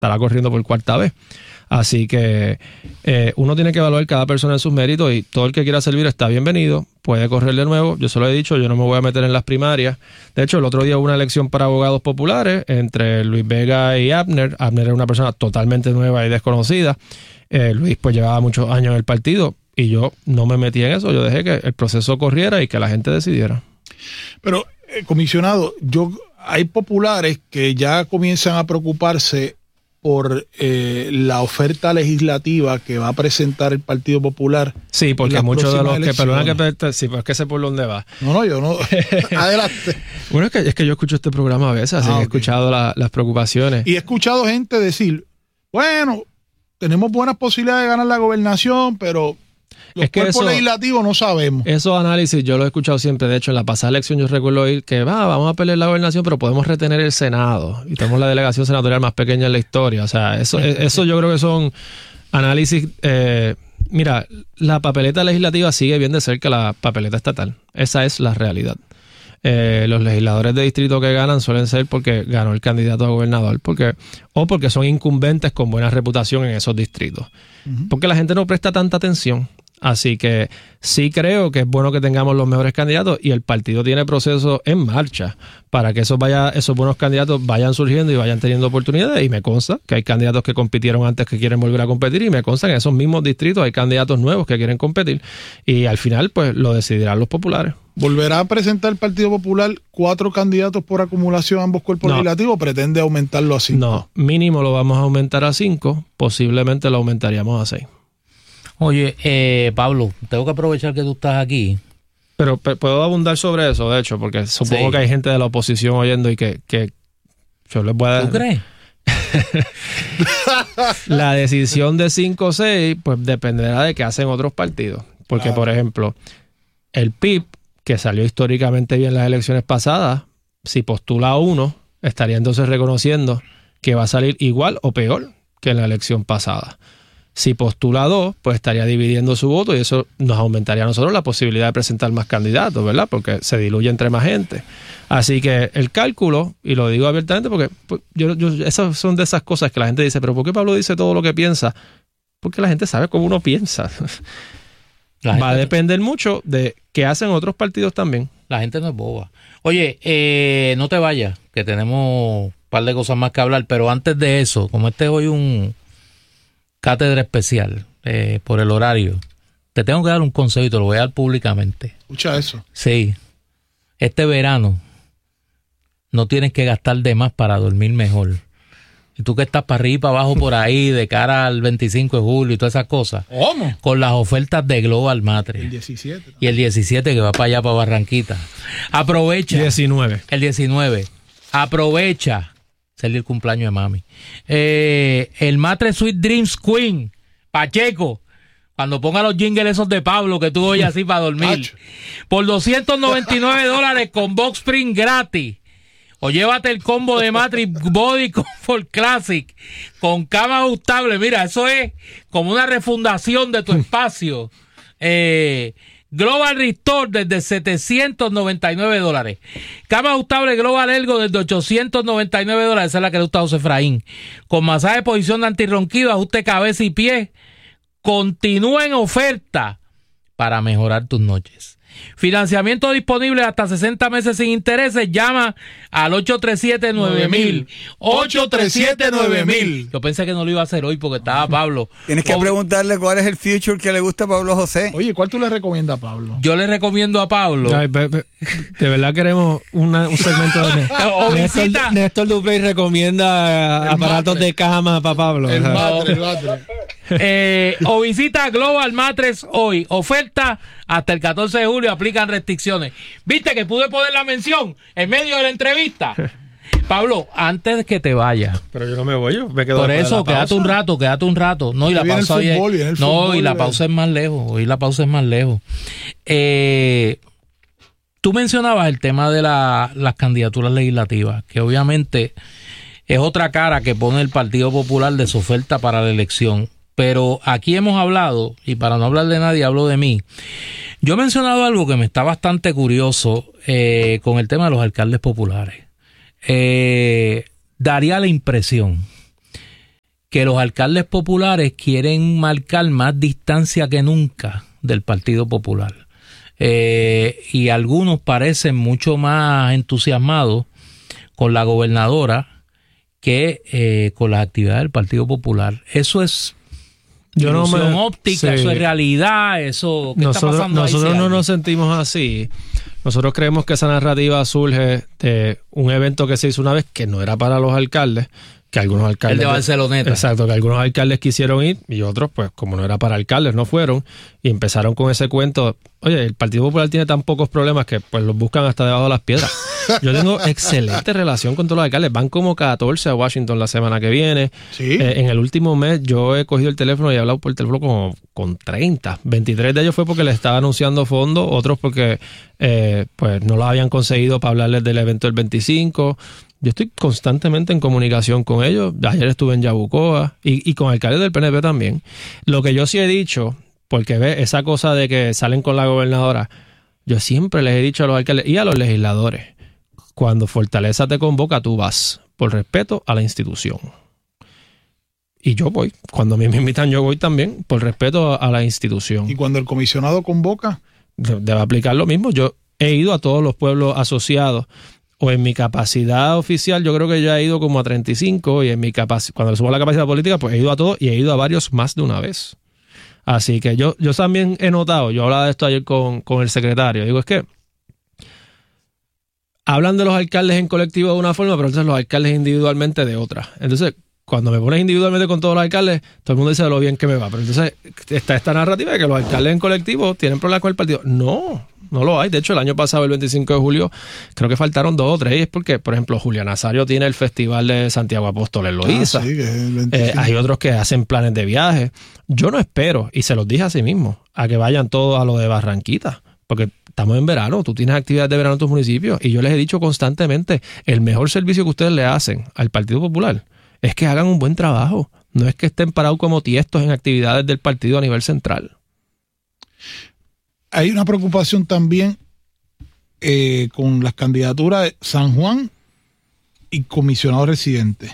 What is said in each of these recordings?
estará corriendo por cuarta vez. Así que uno tiene que evaluar cada persona en sus méritos y todo el que quiera servir está bienvenido, puede correr de nuevo. Yo se lo he dicho, yo no me voy a meter en las primarias. De hecho, el otro día hubo una elección para abogados populares entre Luis Vega y Abner. Abner era una persona totalmente nueva y desconocida. Luis pues llevaba muchos años en el partido y yo no me metí en eso. Yo dejé que el proceso corriera y que la gente decidiera. Pero, comisionado, hay populares que ya comienzan a preocuparse por la oferta legislativa que va a presentar el Partido Popular. Sí, porque muchos de los que perdonan que sí, pues es que sé por dónde va. No, yo no. Adelante. Bueno, es que yo escucho este programa a veces, así que he escuchado las preocupaciones. Y he escuchado gente decir, bueno, tenemos buenas posibilidades de ganar la gobernación, pero los cuerpos legislativos no sabemos. Esos análisis yo los he escuchado siempre. De hecho, en la pasada elección yo recuerdo oír que vamos a pelear la gobernación, pero podemos retener el Senado. Y tenemos la delegación senatorial más pequeña en la historia. O sea, eso yo creo que son análisis... mira, la papeleta legislativa sigue bien de cerca la papeleta estatal. Esa es la realidad. Los legisladores de distrito que ganan suelen ser porque ganó el candidato a gobernador, o porque son incumbentes con buena reputación en esos distritos. Porque la gente no presta tanta atención. Así que sí creo que es bueno que tengamos los mejores candidatos y el partido tiene procesos en marcha para que esos buenos candidatos vayan surgiendo y vayan teniendo oportunidades. Y me consta que hay candidatos que compitieron antes que quieren volver a competir y me consta que en esos mismos distritos hay candidatos nuevos que quieren competir y al final pues lo decidirán los populares. ¿Volverá a presentar el Partido Popular 4 candidatos por acumulación a ambos cuerpos legislativos o pretende aumentarlo a 5? No, mínimo lo vamos a aumentar a 5, posiblemente lo aumentaríamos a 6. Oye, Pablo, tengo que aprovechar que tú estás aquí. Pero puedo abundar sobre eso, de hecho, porque supongo que hay gente de la oposición oyendo y que yo les voy a... ¿Tú crees? La decisión de 5 o 6 pues dependerá de qué hacen otros partidos. Porque, por ejemplo, el PIB, que salió históricamente bien en las elecciones pasadas, si postula 1, estaría entonces reconociendo que va a salir igual o peor que en la elección pasada. Si postula 2, pues estaría dividiendo su voto y eso nos aumentaría a nosotros la posibilidad de presentar más candidatos, ¿verdad? Porque se diluye entre más gente. Así que el cálculo, y lo digo abiertamente porque pues, esas son de esas cosas que la gente dice, pero ¿por qué Pablo dice todo lo que piensa? Porque la gente sabe cómo uno piensa. Va a depender mucho de qué hacen otros partidos también. La gente no es boba. Oye, no te vayas, que tenemos un par de cosas más que hablar, pero antes de eso, como este es hoy un cátedra especial por el horario, te tengo que dar un consejo y te lo voy a dar públicamente. Escucha eso. Sí. Este verano no tienes que gastar de más para dormir mejor. Y tú que estás para arriba y para abajo por ahí de cara al 25 de julio y todas esas cosas. ¿Cómo? Con las ofertas de Global Mattress. El 17. Y el 17 que va para allá, para Barranquita. Aprovecha. 19. El 19. Aprovecha. Sería el cumpleaños de mami. El Mattress Sweet Dreams Queen, Pacheco, cuando ponga los jingles esos de Pablo que tú oyes así para dormir, por $299 con Box Spring gratis. O llévate el combo de Mattress Body Comfort Classic con cama ajustable. Mira, eso es como una refundación de tu espacio. Global Restore desde $799. Cama ajustable Global Ergo desde $899. Esa es la que le gusta a José Efraín. Con masaje de posición de antirronquido, ajuste cabeza y pie. Continúa en oferta para mejorar tus noches. Financiamiento disponible hasta 60 meses sin intereses. Llama al 837-9000. 837-9000. Yo pensé que no lo iba a hacer hoy porque estaba Pablo. Tienes que preguntarle cuál es el feature que le gusta a Pablo José. Oye, ¿cuál tú le recomiendas a Pablo? Yo le recomiendo a Pablo. Ay, de verdad queremos un segmento de Néstor Duplay recomienda aparatos de cama para Pablo. El Mattress. O visita Global Mattress hoy. Oferta hasta el 14 de julio. Aplican restricciones. ¿Viste que pude poner la mención en medio de la entrevista? Pablo, antes de que te vayas. Pero yo no me voy, yo me quedo. Por eso, quédate un rato. No, y la pausa hoy y la pausa es más lejos. Hoy la pausa es más lejos. Tú mencionabas el tema de las candidaturas legislativas, que obviamente es otra cara que pone el Partido Popular de su oferta para la elección. Pero aquí hemos hablado, y para no hablar de nadie, hablo de mí. Yo he mencionado algo que me está bastante curioso con el tema de los alcaldes populares. Daría la impresión que los alcaldes populares quieren marcar más distancia que nunca del Partido Popular. Y algunos parecen mucho más entusiasmados con la gobernadora que con las actividades del Partido Popular. Eso es ilusión óptica, eso es realidad, eso ¿qué está pasando ahí? Nosotros no nos sentimos así. Nosotros creemos que esa narrativa surge de un evento que se hizo una vez que no era para los alcaldes, que algunos alcaldes... El de Barceloneta. Exacto, que algunos alcaldes quisieron ir y otros, pues como no era para alcaldes, no fueron y empezaron con ese cuento. Oye, el Partido Popular tiene tan pocos problemas que pues los buscan hasta debajo de las piedras. Yo tengo excelente relación con todos los alcaldes. Van como 14 a Washington la semana que viene. ¿Sí? En el último mes yo he cogido el teléfono y he hablado por teléfono como con 30. 23 de ellos fue porque les estaba anunciando fondos, otros porque pues no los habían conseguido para hablarles del evento del 25. Yo estoy constantemente en comunicación con ellos. Ayer estuve en Yabucoa y con alcaldes del PNP también. Lo que yo sí he dicho, porque ve esa cosa de que salen con la gobernadora, yo siempre les he dicho a los alcaldes y a los legisladores, cuando Fortaleza te convoca, tú vas, por respeto a la institución. Y yo voy. Cuando a mí me invitan, yo voy también, por respeto a la institución. ¿Y cuando el comisionado convoca? Debe aplicar lo mismo. Yo he ido a todos los pueblos asociados, o en mi capacidad oficial, yo creo que ya he ido como a 35, y en mi cuando le subo la capacidad política, pues he ido a todos y he ido a varios más de una vez. Así que yo también he notado, yo hablaba de esto ayer con el secretario, digo, es que hablan de los alcaldes en colectivo de una forma, pero entonces los alcaldes individualmente de otra. Entonces, cuando me pones individualmente con todos los alcaldes, todo el mundo dice de lo bien que me va. Pero entonces está esta narrativa de que los alcaldes en colectivo tienen problemas con el partido. No lo hay. De hecho, el año pasado, el 25 de julio, creo que faltaron 2 o 3. Y es porque, por ejemplo, Julián Nazario tiene el Festival de Santiago Apóstol en Loíza. Sí, que es el 25. Hay otros que hacen planes de viaje. Yo no espero, y se los dije a sí mismo, a que vayan todos a lo de Barranquita. Porque estamos en verano, tú tienes actividades de verano en tus municipios. Y yo les he dicho constantemente, el mejor servicio que ustedes le hacen al Partido Popular es que hagan un buen trabajo. No es que estén parados como tiestos en actividades del partido a nivel central. Hay una preocupación también con las candidaturas de San Juan y comisionado residente.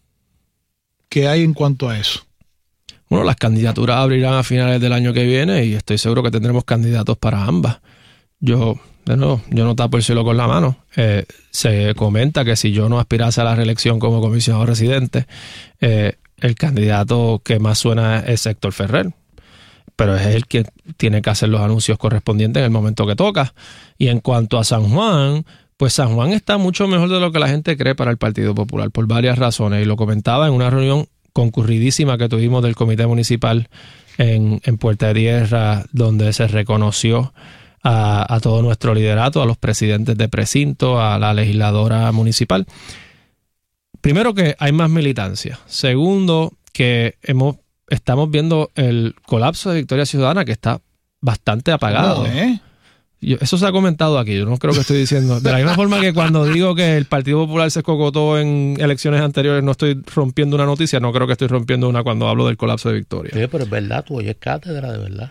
¿Qué hay en cuanto a eso? Bueno, las candidaturas abrirán a finales del año que viene y estoy seguro que tendremos candidatos para ambas. Yo no tapo el cielo con la mano. Se comenta que si yo no aspirase a la reelección como comisionado residente, el candidato que más suena es Héctor Ferrer. Pero es él quien tiene que hacer los anuncios correspondientes en el momento que toca. Y en cuanto a San Juan, pues San Juan está mucho mejor de lo que la gente cree para el Partido Popular, por varias razones. Y lo comentaba en una reunión concurridísima que tuvimos del Comité Municipal en Puerta de Tierra, donde se reconoció a todo nuestro liderato, a los presidentes de precinto, a la legisladora municipal. Primero, que hay más militancia. Segundo, que estamos viendo el colapso de Victoria Ciudadana, que está bastante apagado. Eso se ha comentado aquí, yo no creo que estoy diciendo. De la misma forma que cuando digo que el Partido Popular se escocotó en elecciones anteriores, no estoy rompiendo una noticia, no creo que estoy rompiendo una cuando hablo del colapso de Victoria. Sí, pero es verdad, tú oyes cátedra, de verdad.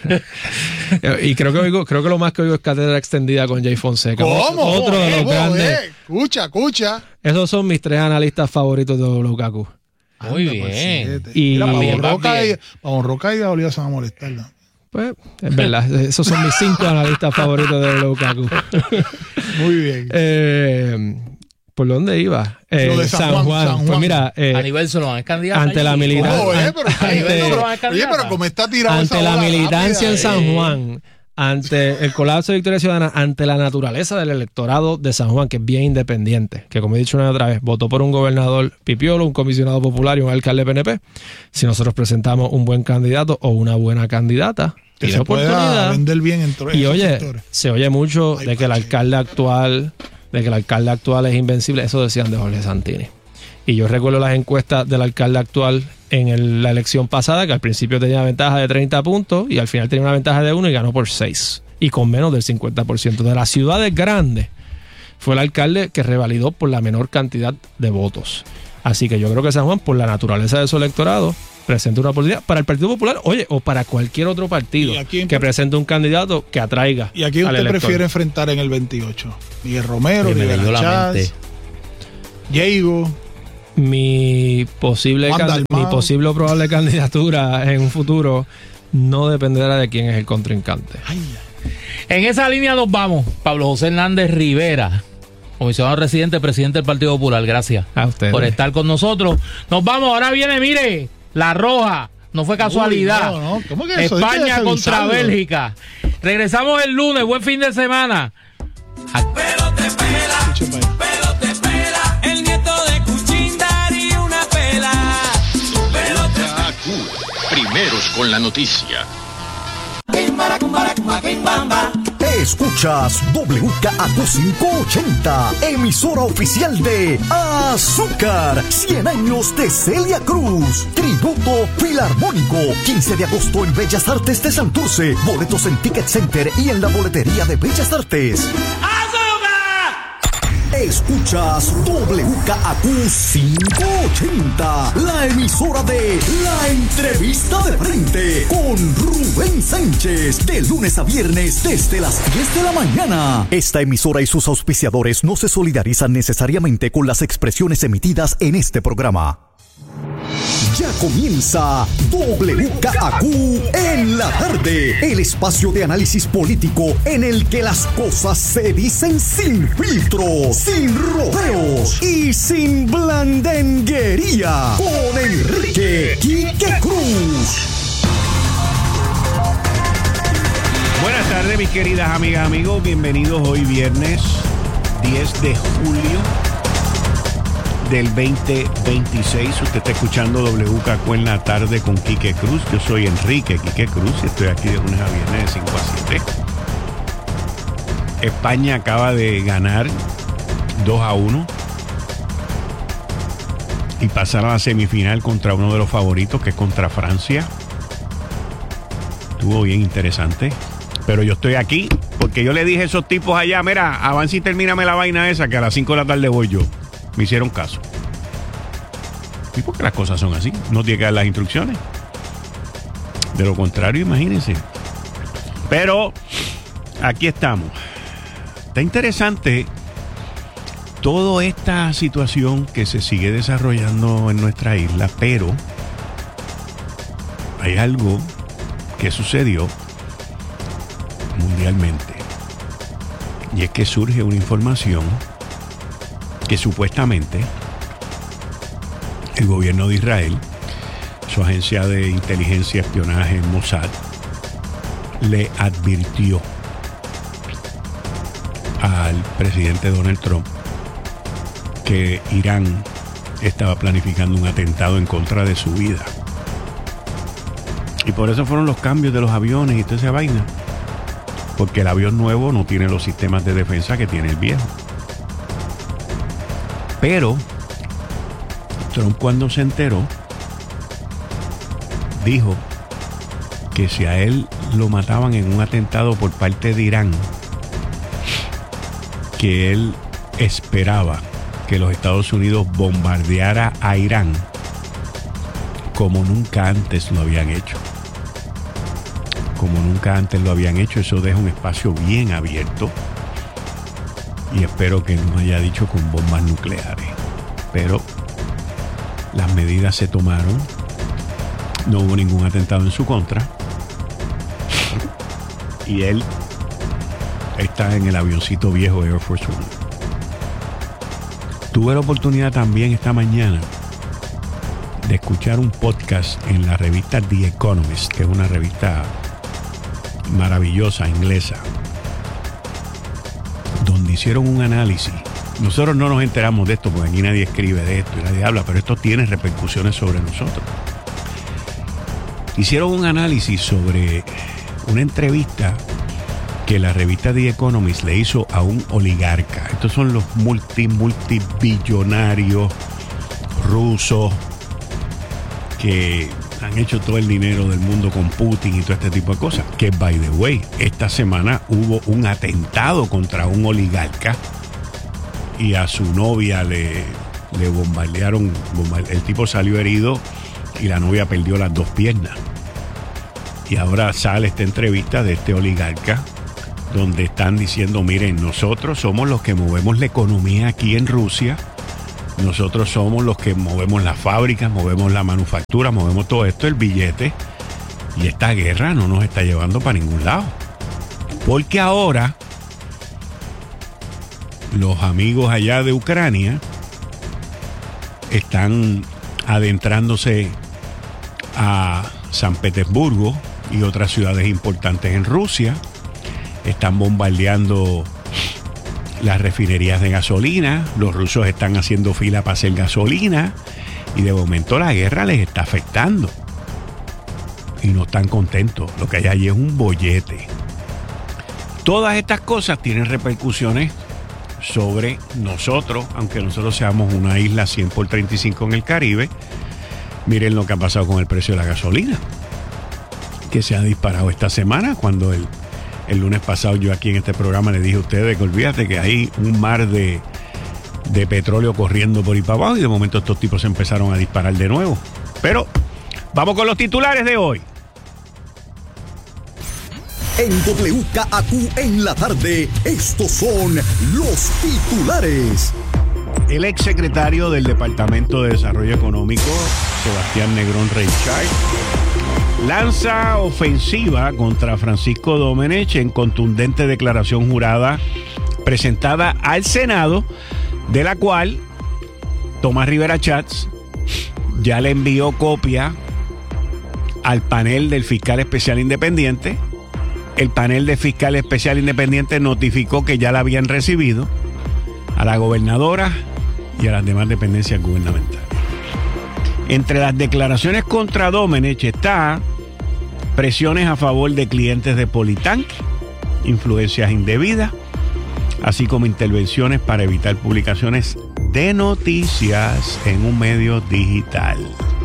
Y creo que lo más que oigo es cátedra extendida con Jay Fonseca. ¿Cómo? Otro de los grandes. Escucha. Esos son mis 3 analistas favoritos de WKQ. Muy bien. Y Pavón Roca y Olivia se van a molestar, ¿no? Pues, es verdad, esos son mis 5 analistas favoritos de WKQ. Muy bien. ¿Por dónde iba? Lo de San Juan. Pues mira, Aníbal Solón es candidato ante la militancia. Pero como está tirado ante la militancia en San Juan, ante el colapso de Victoria Ciudadana, ante la naturaleza del electorado de San Juan, que es bien independiente, que como he dicho una y otra vez, votó por un gobernador pipiolo, un comisionado popular y un alcalde PNP. Si nosotros presentamos un buen candidato o una buena candidata, que se pueda vender bien en todos esos sectores. Se oye mucho de que el alcalde actual es invencible. Eso decían de Jorge Santini. Y yo recuerdo las encuestas del alcalde actual en la elección pasada, que al principio tenía ventaja de 30 puntos y al final tenía una ventaja de 1 y ganó por 6. Y con menos del 50%. De las ciudades grandes, fue el alcalde que revalidó por la menor cantidad de votos. Así que yo creo que San Juan, por la naturaleza de su electorado, presenta una oportunidad para el Partido Popular, o para cualquier otro partido que presente un candidato que atraiga. ¿Y a quién usted prefiere enfrentar en el 28? Miguel Romero, Rivera Chats, Diego. mi posible o probable candidatura en un futuro no dependerá de quién es el contrincante. En esa línea nos vamos. Pablo José Hernández Rivera, comisionado residente, presidente del Partido Popular. Gracias a ustedes por estar con nosotros. Nos vamos. Ahora viene, mire, la roja. No fue casualidad. No. ¿Cómo que eso? España contra Bélgica. Regresamos el lunes. Buen fin de semana. Pero te pela, el nieto de Cuchín daría una pela. Primeros con la noticia. Escuchas WKAQ 580, emisora oficial de Azúcar, 100 años de Celia Cruz, tributo filarmónico, 15 de agosto en Bellas Artes de Santurce, boletos en Ticket Center y en la boletería de Bellas Artes. Escuchas WKAQ 580, la emisora de La Entrevista de Frente con Rubén Sánchez, de lunes a viernes desde las 10 de la mañana. Esta emisora y sus auspiciadores no se solidarizan necesariamente con las expresiones emitidas en este programa. Ya comienza WKAQ en la tarde, el espacio de análisis político en el que las cosas se dicen sin filtros, sin rodeos y sin blandenguería. Con Enrique Quique Cruz. Buenas tardes, mis queridas amigas, amigos. Bienvenidos hoy viernes 10 de julio del 2026. Usted está escuchando WKAQ en la tarde con Quique Cruz. Yo soy Enrique Quique Cruz y estoy aquí de lunes a viernes de 5 a 7. España acaba de ganar 2-1 y pasar a la semifinal contra uno de los favoritos, que es contra Francia. Estuvo bien interesante. Pero yo estoy aquí porque yo le dije a esos tipos allá: mira, avanza y termíname la vaina esa, que a las 5 de la tarde voy yo. Me hicieron caso. ¿Y por qué las cosas son así? No tiene que dar las instrucciones. De lo contrario, imagínense. Pero aquí estamos. Está interesante toda esta situación que se sigue desarrollando en nuestra isla, pero hay algo que sucedió mundialmente. Y es que surge una información que supuestamente el gobierno de Israel, su agencia de inteligencia y espionaje Mossad, le advirtió al presidente Donald Trump que Irán estaba planificando un atentado en contra de su vida. Y por eso fueron los cambios de los aviones y toda esa vaina. Porque el avión nuevo no tiene los sistemas de defensa que tiene el viejo. Pero Trump, cuando se enteró, dijo que si a él lo mataban en un atentado por parte de Irán, que él esperaba que los Estados Unidos bombardeara a Irán como nunca antes lo habían hecho. Como nunca antes lo habían hecho. Eso deja un espacio bien abierto. Y espero que no haya dicho con bombas nucleares. Pero las medidas se tomaron. No hubo ningún atentado en su contra. Y él está en el avioncito viejo Air Force One. Tuve la oportunidad también esta mañana de escuchar un podcast en la revista The Economist, que es una revista maravillosa inglesa, donde hicieron un análisis. Nosotros no nos enteramos de esto porque aquí nadie escribe de esto y nadie habla, pero esto tiene repercusiones sobre nosotros. Hicieron un análisis sobre una entrevista que la revista The Economist le hizo a un oligarca. Estos son los multibillonarios rusos que han hecho todo el dinero del mundo con Putin y todo este tipo de cosas. Que, by the way, esta semana hubo un atentado contra un oligarca y a su novia le bombardearon. El tipo salió herido y la novia perdió las 2 piernas. Y ahora sale esta entrevista de este oligarca donde están diciendo: miren, nosotros somos los que movemos la economía aquí en Rusia Nosotros somos los que movemos las fábricas, movemos la manufactura, movemos todo esto, el billete. Y esta guerra no nos está llevando para ningún lado. Porque ahora los amigos allá de Ucrania están adentrándose a San Petersburgo y otras ciudades importantes en Rusia. Están bombardeando las refinerías de gasolina. Los rusos están haciendo fila para hacer gasolina. Y de momento la guerra les está afectando. Y no están contentos. Lo que hay allí es un bollete. Todas estas cosas tienen repercusiones sobre nosotros, aunque nosotros seamos una isla 100 por 35 en el Caribe. Miren lo que ha pasado con el precio de la gasolina, que se ha disparado esta semana, cuando el lunes pasado yo aquí en este programa le dije a ustedes que olvídate que hay un mar de petróleo corriendo por ahí para abajo, y de momento estos tipos se empezaron a disparar de nuevo. Pero vamos con los titulares de hoy. En WKAQ en la tarde, estos son los titulares. El exsecretario del Departamento de Desarrollo Económico, Sebastián Negrón Reichard, lanza ofensiva contra Francisco Domenech en contundente declaración jurada presentada al Senado, de la cual Tomás Rivera Schatz ya le envió copia al panel del fiscal especial independiente. El panel de fiscal especial independiente notificó que ya la habían recibido, a la gobernadora y a las demás dependencias gubernamentales. Entre las declaraciones contra Domenech está presiones a favor de clientes de Politank, influencias indebidas, así como intervenciones para evitar publicaciones de noticias en un medio digital.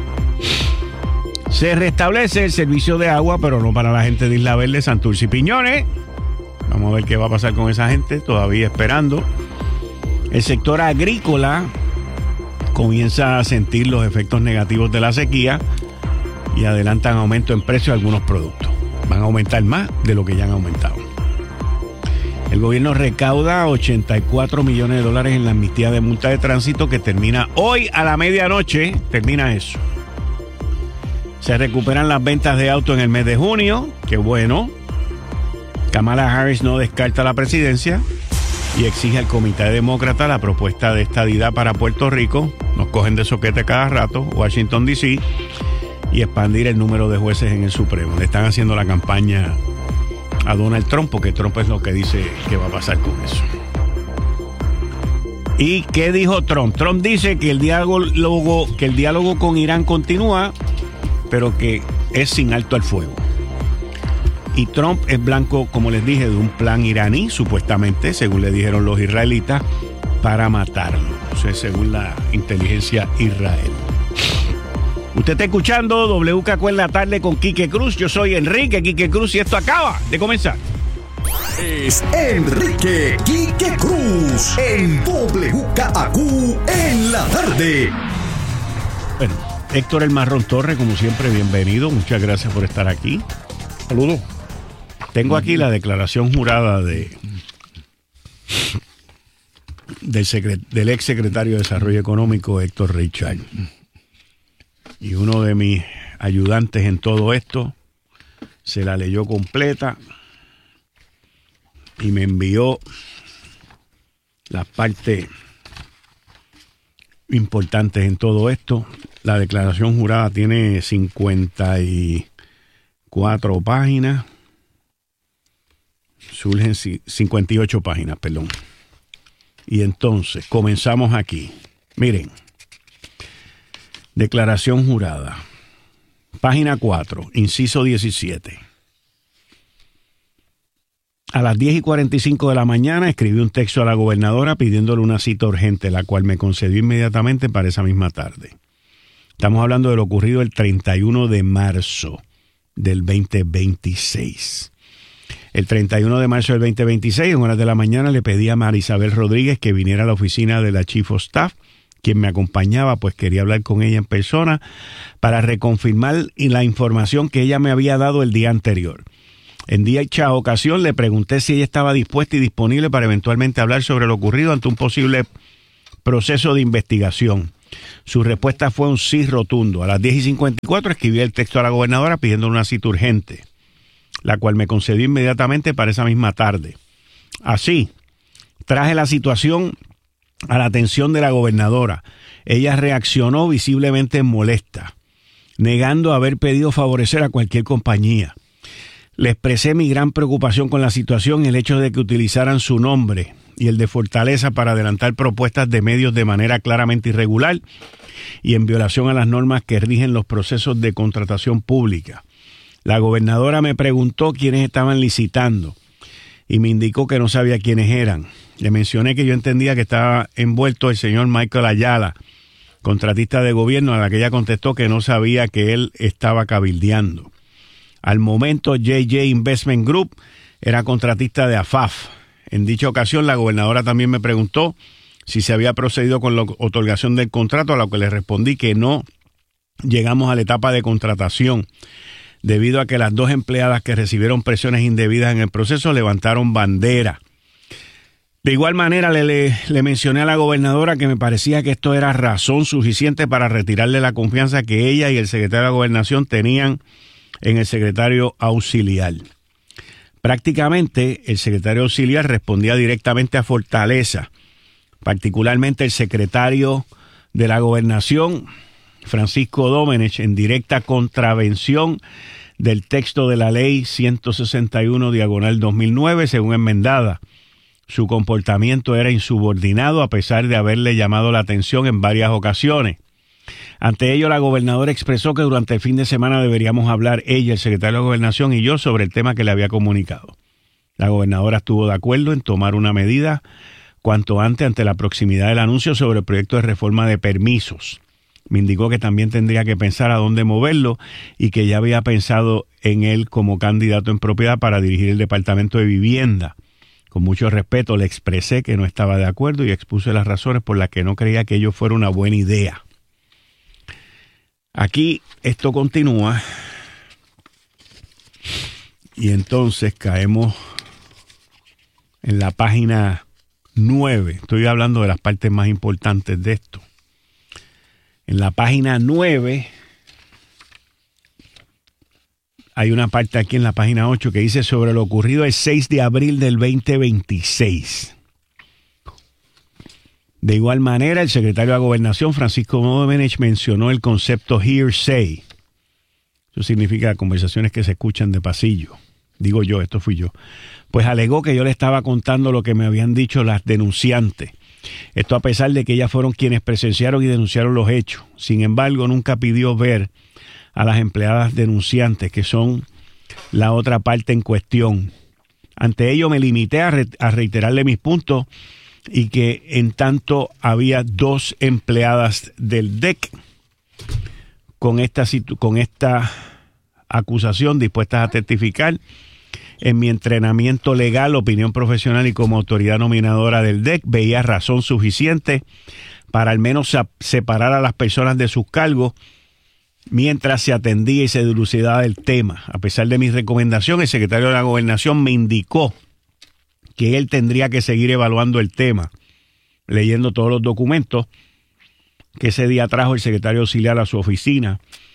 Se restablece el servicio de agua, pero no para la gente de Isla Verde, Santurce y Piñones. Vamos a ver qué va a pasar con esa gente, todavía esperando. El sector agrícola comienza a sentir los efectos negativos de la sequía y adelantan aumento en precio de algunos productos. Van a aumentar más de lo que ya han aumentado. El gobierno recauda $84 millones en la amnistía de multa de tránsito que termina hoy a la medianoche. Termina eso. Se recuperan las ventas de autos en el mes de junio. Qué bueno. Kamala Harris no descarta la presidencia y exige al Comité Demócrata la propuesta de estadidad para Puerto Rico. Nos cogen de soquete cada rato. Washington, D.C. y expandir el número de jueces en el Supremo. Le están haciendo la campaña a Donald Trump, porque Trump es lo que dice que va a pasar con eso. ¿Y qué dijo Trump? Trump dice que el diálogo con Irán continúa, pero que es sin alto al fuego. Y Trump es blanco, como les dije, de un plan iraní, supuestamente, según le dijeron los israelitas, para matarlo. Eso es según la inteligencia Israel. Usted está escuchando WKQ en la tarde con Quique Cruz. Yo soy Enrique Quique Cruz y esto acaba de comenzar. Es Enrique Quique Cruz en WKAQ en la tarde. Bueno, Héctor El Marrón Torres, como siempre, bienvenido. Muchas gracias por estar aquí. Saludos. Tengo aquí la declaración jurada del ex secretario de Desarrollo Económico, Héctor Reichard. Y uno de mis ayudantes en todo esto se la leyó completa y me envió las partes importantes en todo esto. La declaración jurada tiene 54 páginas. Surgen 58 páginas, perdón. Y entonces, comenzamos aquí. Miren. Declaración jurada. Página 4, inciso 17. A las 10:45 de la mañana escribí un texto a la gobernadora pidiéndole una cita urgente, la cual me concedió inmediatamente para esa misma tarde. Estamos hablando de lo ocurrido el 31 de marzo del 2026. El 31 de marzo del 2026, en horas de la mañana, le pedí a Marisabel Rodríguez que viniera a la oficina de la Chief of Staff, quien me acompañaba, pues quería hablar con ella en persona para reconfirmar la información que ella me había dado el día anterior. En dicha ocasión le pregunté si ella estaba dispuesta y disponible para eventualmente hablar sobre lo ocurrido ante un posible proceso de investigación. Su respuesta fue un sí rotundo. A las 10:54 escribí el texto a la gobernadora pidiendo una cita urgente, la cual me concedió inmediatamente para esa misma tarde. Así, traje la situación a la atención de la gobernadora. Ella reaccionó visiblemente molesta, negando haber pedido favorecer a cualquier compañía. Le expresé mi gran preocupación con la situación y el hecho de que utilizaran su nombre y el de Fortaleza para adelantar propuestas de medios de manera claramente irregular y en violación a las normas que rigen los procesos de contratación pública. La gobernadora me preguntó quiénes estaban licitando y me indicó que no sabía quiénes eran. Le mencioné que yo entendía que estaba envuelto el señor Michael Ayala, contratista de gobierno, a la que ella contestó que no sabía que él estaba cabildeando. Al momento, JJ Investment Group era contratista de AFAF. En dicha ocasión, la gobernadora también me preguntó si se había procedido con la otorgación del contrato, a lo que le respondí que no llegamos a la etapa de contratación, debido a que las dos empleadas que recibieron presiones indebidas en el proceso levantaron bandera. De igual manera, le mencioné a la gobernadora que me parecía que esto era razón suficiente para retirarle la confianza que ella y el secretario de la Gobernación tenían en el secretario auxiliar. Prácticamente, el secretario auxiliar respondía directamente a Fortaleza, particularmente el secretario de la Gobernación, Francisco Domenech, en directa contravención del texto de la ley 161/2009, según enmendada. Su comportamiento era insubordinado a pesar de haberle llamado la atención en varias ocasiones. Ante ello, la gobernadora expresó que durante el fin de semana deberíamos hablar ella, el secretario de Gobernación y yo sobre el tema que le había comunicado. La gobernadora estuvo de acuerdo en tomar una medida cuanto antes ante la proximidad del anuncio sobre el proyecto de reforma de permisos. Me indicó que también tendría que pensar a dónde moverlo y que ya había pensado en él como candidato en propiedad para dirigir el Departamento de Vivienda. Con mucho respeto le expresé que no estaba de acuerdo y expuse las razones por las que no creía que ello fuera una buena idea. Aquí esto continúa y entonces caemos en la página 9. Estoy hablando de las partes más importantes de esto. En la página 9 hay una parte aquí en la página 8 que dice sobre lo ocurrido el 6 de abril del 2026. De igual manera, el secretario de Gobernación, Francisco Domenech, mencionó el concepto hearsay. Eso significa conversaciones que se escuchan de pasillo. Digo yo, esto fui yo. Pues alegó que yo le estaba contando lo que me habían dicho las denunciantes. Esto a pesar de que ellas fueron quienes presenciaron y denunciaron los hechos. Sin embargo, nunca pidió ver a las empleadas denunciantes, que son la otra parte en cuestión. Ante ello me limité a reiterarle mis puntos y que en tanto había dos empleadas del DEC con esta acusación dispuestas a testificar en mi entrenamiento legal, opinión profesional y como autoridad nominadora del DEC, veía razón suficiente para al menos separar a las personas de sus cargos mientras se atendía y se dilucidaba el tema. A pesar de mi recomendación, el secretario de la Gobernación me indicó que él tendría que seguir evaluando el tema, leyendo todos los documentos que ese día trajo el secretario auxiliar a su oficina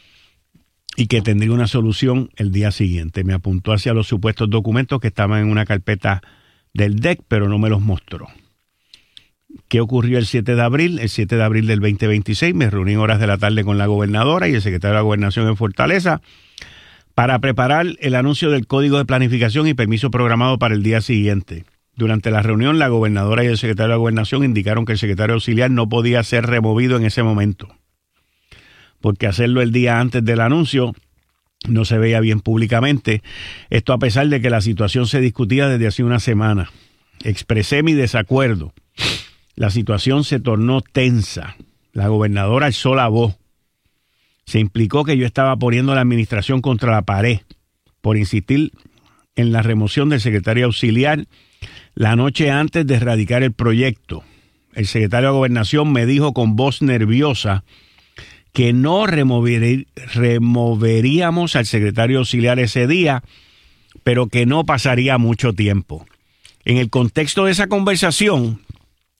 y que tendría una solución el día siguiente. Me apuntó hacia los supuestos documentos que estaban en una carpeta del DEC, pero no me los mostró. ¿Qué ocurrió el 7 de abril? El 7 de abril del 2026 me reuní en horas de la tarde con la gobernadora y el secretario de la Gobernación en Fortaleza para preparar el anuncio del Código de Planificación y Permiso programado para el día siguiente. Durante la reunión, la gobernadora y el secretario de la Gobernación indicaron que el secretario auxiliar no podía ser removido en ese momento, porque hacerlo el día antes del anuncio no se veía bien públicamente. Esto a pesar de que la situación se discutía desde hace una semana. Expresé mi desacuerdo. La situación se tornó tensa. La gobernadora alzó la voz. Se implicó que yo estaba poniendo la administración contra la pared por insistir en la remoción del secretario auxiliar la noche antes de erradicar el proyecto. El secretario de Gobernación me dijo con voz nerviosa que no removeríamos al secretario auxiliar ese día, pero que no pasaría mucho tiempo. En el contexto de esa conversación,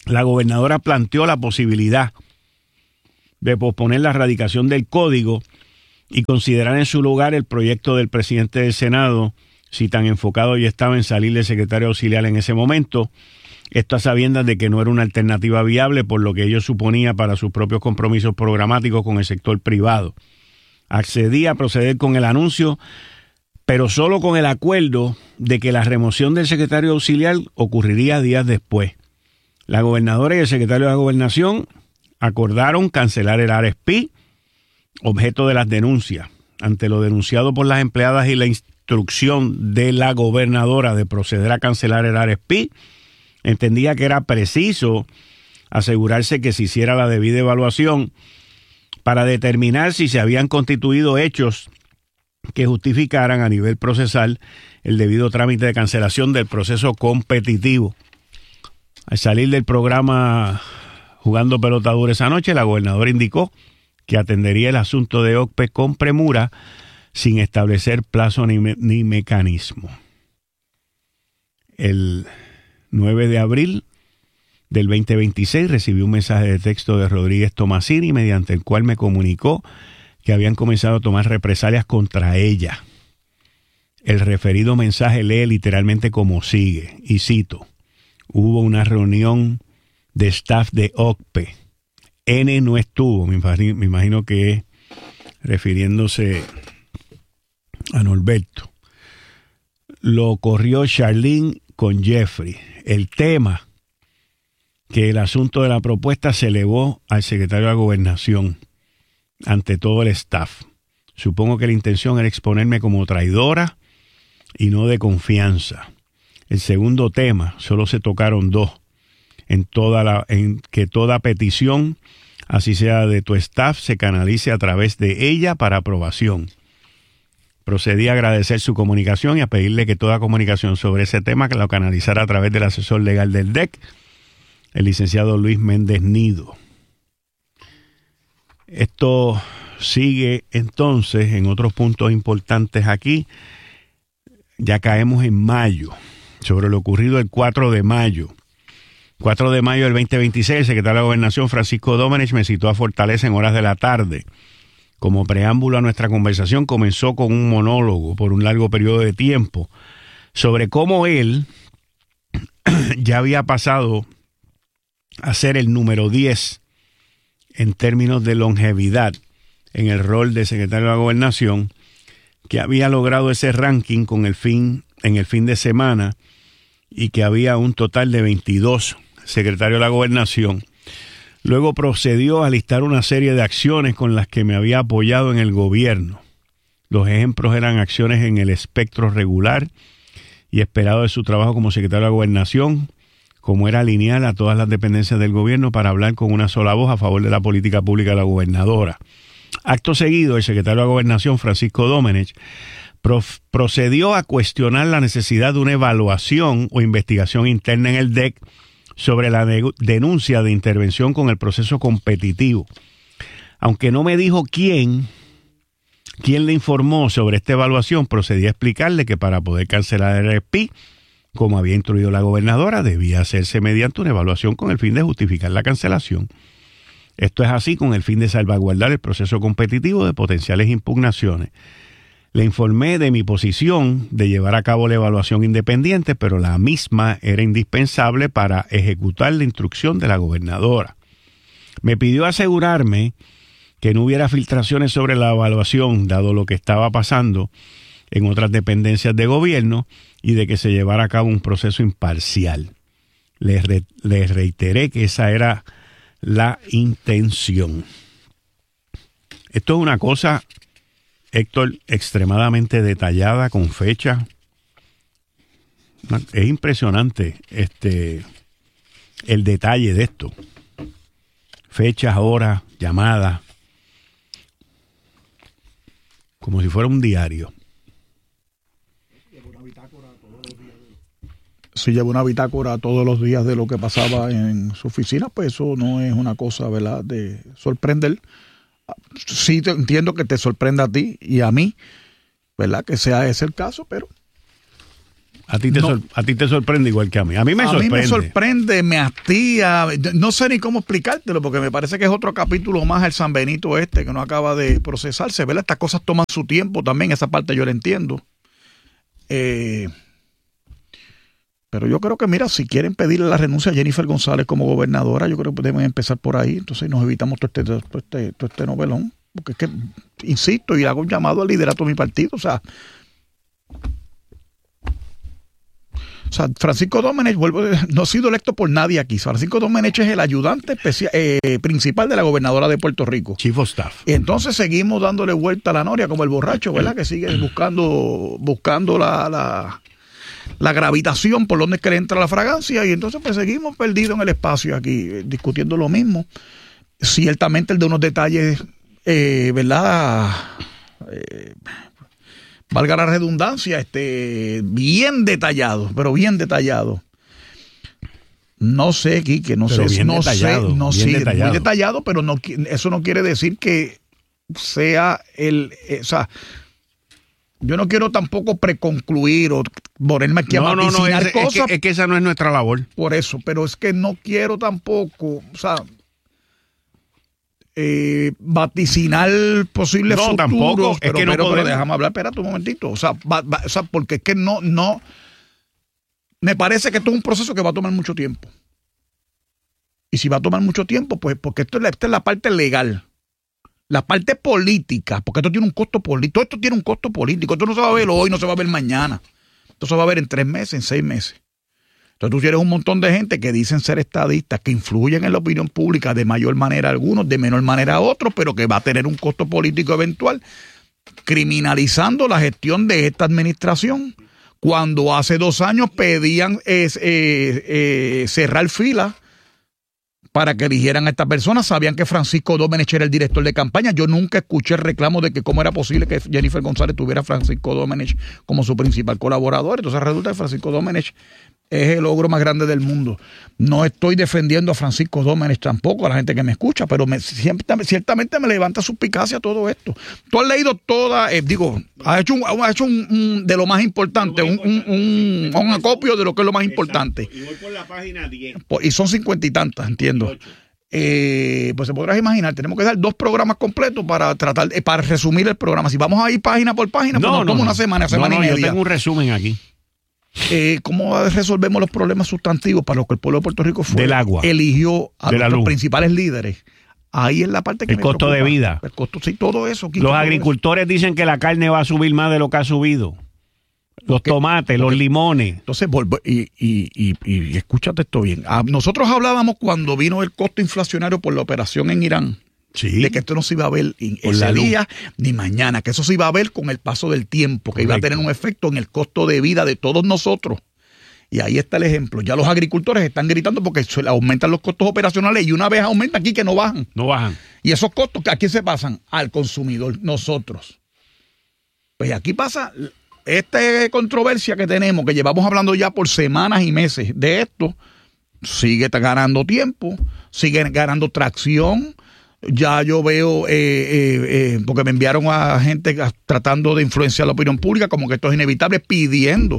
la gobernadora planteó la posibilidad de posponer la radicación del código y considerar en su lugar el proyecto del presidente del Senado, si tan enfocado ya estaba en salir del secretario auxiliar en ese momento. Esto a sabiendas de que no era una alternativa viable por lo que ello suponía para sus propios compromisos programáticos con el sector privado. Accedí a proceder con el anuncio, pero solo con el acuerdo de que la remoción del secretario auxiliar ocurriría días después. La gobernadora y el secretario de la Gobernación acordaron cancelar el RFP, objeto de las denuncias. Ante lo denunciado por las empleadas y la instrucción de la gobernadora de proceder a cancelar el RFP, entendía que era preciso asegurarse que se hiciera la debida evaluación para determinar si se habían constituido hechos que justificaran a nivel procesal el debido trámite de cancelación del proceso competitivo. Al salir del programa Jugando Pelota Dura esa noche, la gobernadora indicó que atendería el asunto de OCPE con premura, sin establecer plazo ni mecanismo. El 9 de abril del 2026 recibí un mensaje de texto de Rodríguez Tomasini, mediante el cual me comunicó que habían comenzado a tomar represalias contra ella. El referido mensaje lee literalmente como sigue, y cito: hubo una reunión de staff de OCPE. N no estuvo, me imagino que refiriéndose a Norberto. Lo corrió Charlene con Jeffrey. El tema, que el asunto de la propuesta se elevó al secretario de la Gobernación ante todo el staff. Supongo que la intención era exponerme como traidora y no de confianza. El segundo tema, solo se tocaron dos. En que toda petición, así sea de tu staff, se canalice a través de ella para aprobación. Procedí a agradecer su comunicación y a pedirle que toda comunicación sobre ese tema que lo canalizara a través del asesor legal del DEC, el licenciado Luis Méndez Nido. Esto sigue entonces en otros puntos importantes aquí. Ya caemos en mayo, sobre lo ocurrido el 4 de mayo. 4 de mayo del 2026, el secretario de la Gobernación, Francisco Domenech, me citó a Fortaleza en horas de la tarde. Como preámbulo a nuestra conversación, comenzó con un monólogo por un largo periodo de tiempo sobre cómo él ya había pasado a ser el número 10 en términos de longevidad en el rol de secretario de la Gobernación, que había logrado ese ranking en el fin de semana y que había un total de 22 secretarios de la Gobernación. Luego procedió a listar una serie de acciones con las que me había apoyado en el gobierno. Los ejemplos eran acciones en el espectro regular y esperado de su trabajo como secretario de la Gobernación, como era lineal a todas las dependencias del gobierno para hablar con una sola voz a favor de la política pública de la gobernadora. Acto seguido, el secretario de la Gobernación, Francisco Domenech, procedió a cuestionar la necesidad de una evaluación o investigación interna en el DEC sobre la denuncia de intervención con el proceso competitivo. Aunque no me dijo quién le informó sobre esta evaluación, procedí a explicarle que para poder cancelar el RFP, como había instruido la gobernadora, debía hacerse mediante una evaluación con el fin de justificar la cancelación. Esto es así con el fin de salvaguardar el proceso competitivo de potenciales impugnaciones. Le informé de mi posición de llevar a cabo la evaluación independiente, pero la misma era indispensable para ejecutar la instrucción de la gobernadora. Me pidió asegurarme que no hubiera filtraciones sobre la evaluación, dado lo que estaba pasando en otras dependencias de gobierno, y de que se llevara a cabo un proceso imparcial. Les reiteré que esa era la intención. Esto es una cosa, Héctor, extremadamente detallada, con fecha. Es impresionante el detalle de esto. Fechas, horas, llamadas, como si fuera un diario. Si lleva una bitácora todos los días de lo que pasaba en su oficina, pues eso no es una cosa, ¿verdad?, de sorprender. Sí, entiendo que te sorprenda a ti y a mí, ¿verdad?, que sea ese el caso, pero A ti te sorprende igual que a mí. A mí me sorprende. A mí me sorprende, me hastía. No sé ni cómo explicártelo, porque me parece que es otro capítulo más el San Benito que no acaba de procesarse. ¿Verdad? Estas cosas toman su tiempo también, esa parte yo la entiendo. Pero yo creo que, mira, si quieren pedirle la renuncia a Jennifer González como gobernadora, yo creo que podemos empezar por ahí. Entonces nos evitamos todo este novelón. Porque es que, insisto, y hago un llamado al liderato de mi partido. O sea, Francisco Domenech no ha sido electo por nadie aquí. Francisco Domenech es el ayudante principal de la gobernadora de Puerto Rico. Chief of Staff. Y entonces seguimos dándole vuelta a la noria como el borracho, ¿verdad? Que sigue buscando la gravitación por donde es que le entra la fragancia, y entonces pues seguimos perdidos en el espacio aquí, discutiendo lo mismo. Ciertamente el de unos detalles, ¿verdad? Valga la redundancia, bien detallado, pero bien detallado. No sé, Quique, no pero sé, bien no detallado, sé, no bien sé, detallado. muy detallado, pero no, eso no quiere decir que sea o sea, yo no quiero tampoco preconcluir o ponerme aquí a vaticinar cosas. Es que esa no es nuestra labor. Por eso, pero es que no quiero tampoco, o sea, vaticinar posibles futuros. Tampoco, pero, es que pero déjame hablar, espérate un momentito. O sea, porque es que no, me parece que esto es un proceso que va a tomar mucho tiempo. Y si va a tomar mucho tiempo, pues porque esta es la parte legal. La parte política, porque esto tiene un costo político. Todo esto tiene un costo político. Esto no se va a ver hoy, no se va a ver mañana. Esto se va a ver en 3 meses, en 6 meses. Entonces tú tienes un montón de gente que dicen ser estadistas, que influyen en la opinión pública de mayor manera a algunos, de menor manera a otros, pero que va a tener un costo político eventual, criminalizando la gestión de esta administración, cuando hace 2 años pedían cerrar filas para que eligieran a esta persona. Sabían que Francisco Domenech era el director de campaña. Yo nunca escuché el reclamo de que cómo era posible que Jennifer González tuviera a Francisco Domenech como su principal colaborador. Entonces resulta que Francisco Domenech es el logro más grande del mundo. No estoy defendiendo a Francisco Domenech tampoco, a la gente que me escucha, pero ciertamente me levanta suspicacia todo esto. Tú has leído toda, has hecho un de lo más importante, un acopio de lo que es lo más importante. Y voy por la página 10. Y son 50 y tantas, entiendo. Pues se podrás imaginar, tenemos que dar 2 programas completos para resumir el programa. Si vamos a ir página por página, pues nos toma una semana y media. Yo tengo un resumen aquí. ¿Cómo resolvemos los problemas sustantivos para los que el pueblo de Puerto Rico del agua, eligió a nuestros principales líderes? Ahí es la parte que el costo de vida. El costo, sí, todo eso. Los agricultores dicen que la carne va a subir más de lo que ha subido. Los tomates, los limones. Entonces, y escúchate esto bien. Nosotros hablábamos cuando vino el costo inflacionario por la operación en Irán. Sí. De que esto no se iba a ver ese día ni mañana, que eso se iba a ver con el paso del tiempo, que iba a tener un efecto en el costo de vida de todos nosotros. Y ahí está el ejemplo. Ya los agricultores están gritando porque aumentan los costos operacionales y una vez aumentan aquí que no bajan. No bajan. Y esos costos, ¿a quién se pasan? Al consumidor, nosotros. Pues aquí pasa esta controversia que tenemos, que llevamos hablando ya por semanas y meses de esto, sigue ganando tiempo, sigue ganando tracción. Ya yo veo, porque me enviaron a gente tratando de influenciar la opinión pública, como que esto es inevitable, pidiendo